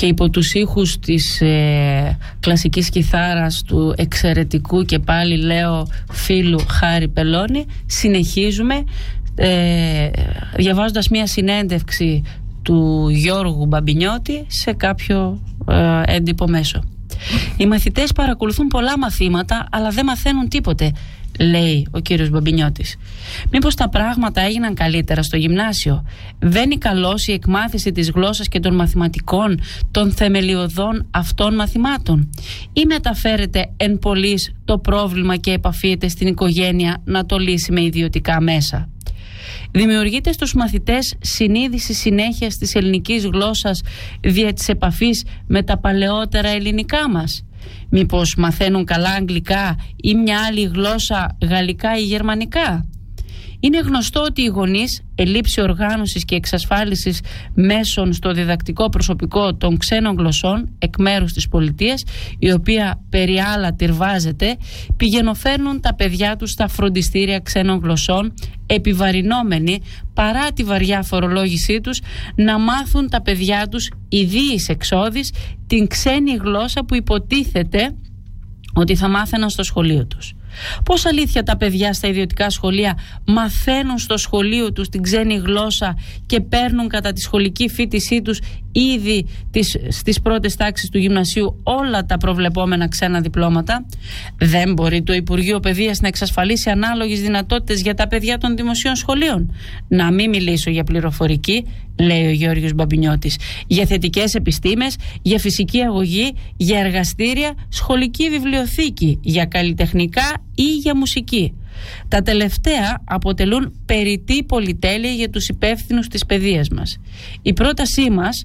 Και υπό τους ήχους της κλασικής κιθάρας του εξαιρετικού και πάλι λέω φίλου Χάρη Πελώνη, συνεχίζουμε διαβάζοντας μια συνέντευξη του Γιώργου Μπαμπινιώτη σε κάποιο έντυπο μέσο. Οι μαθητές παρακολουθούν πολλά μαθήματα αλλά δεν μαθαίνουν τίποτε, λέει ο κύριος Μπαμπινιώτης. Μήπως τα πράγματα έγιναν καλύτερα στο γυμνάσιο? Βαίνει καλώς η εκμάθηση της γλώσσας και των μαθηματικών, των θεμελιωδών αυτών μαθημάτων, ή μεταφέρεται εν πολλοίς το πρόβλημα και επαφείται στην οικογένεια να το λύσει με ιδιωτικά μέσα? Δημιουργείται στους μαθητές συνείδηση συνέχειας της ελληνικής γλώσσας δια της επαφής με τα παλαιότερα ελληνικά μας? Μήπως μαθαίνουν καλά αγγλικά ή μια άλλη γλώσσα, γαλλικά ή γερμανικά? Είναι γνωστό ότι οι γονείς, ελλείψη οργάνωσης και εξασφάλισης μέσων στο διδακτικό προσωπικό των ξένων γλωσσών εκ μέρους της πολιτείας, η οποία περί άλλα τυρβάζεται, πηγαινοφέρνουν τα παιδιά τους στα φροντιστήρια ξένων γλωσσών, επιβαρυνόμενοι παρά τη βαριά φορολόγησή τους να μάθουν τα παιδιά τους ιδίης εξόδης την ξένη γλώσσα που υποτίθεται ότι θα μάθαιναν στο σχολείο τους. Πώς αλήθεια τα παιδιά στα ιδιωτικά σχολεία μαθαίνουν στο σχολείο τους την ξένη γλώσσα και παίρνουν κατά τη σχολική φοιτησή τους ήδη στις πρώτες τάξεις του γυμνασίου όλα τα προβλεπόμενα ξένα διπλώματα? Δεν μπορεί το Υπουργείο Παιδείας να εξασφαλίσει ανάλογες δυνατότητες για τα παιδιά των δημοσίων σχολείων? Να μην μιλήσω για πληροφορική, λέει ο Γιώργος Μπαμπινιώτης, για θετικές επιστήμες, για φυσική αγωγή, για εργαστήρια, σχολική βιβλιοθήκη, για καλλιτεχνικά ή για μουσική. Τα τελευταία αποτελούν περιττή πολυτέλεια για τους υπεύθυνους της παιδείας μας. Η πρότασή μας,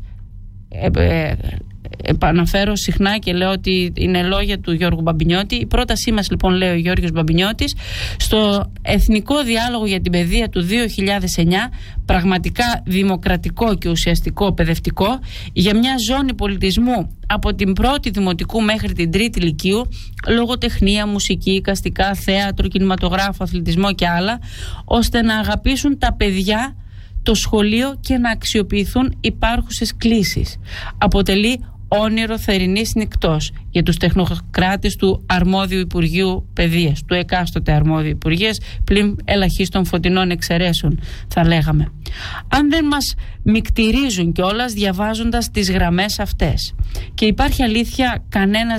επαναφέρω συχνά και λέω ότι είναι λόγια του Γιώργου Μπαμπινιώτη, η πρότασή μας λοιπόν, λέει ο Γιώργος Μπαμπινιώτης, στο Εθνικό Διάλογο για την Παιδεία του 2009, πραγματικά δημοκρατικό και ουσιαστικό παιδευτικό, για μια ζώνη πολιτισμού από την πρώτη δημοτικού μέχρι την τρίτη λυκείου, λογοτεχνία, μουσική, εικαστικά, θέατρο, κινηματογράφο, αθλητισμό και άλλα, ώστε να αγαπήσουν τα παιδιά το σχολείο και να αξιοποιηθούν υπάρχουσες κλίσεις. Αποτελεί όνειρο θερινής νυκτός για τους τεχνοκράτες του αρμόδιου Υπουργείου Παιδείας, του εκάστοτε αρμόδιου Υπουργείας, πλην ελαχίστων φωτεινών εξαιρέσεων, θα λέγαμε. Αν δεν μας μικτηρίζουν κιόλας διαβάζοντας τις γραμμές αυτές. Και υπάρχει αλήθεια, κανένας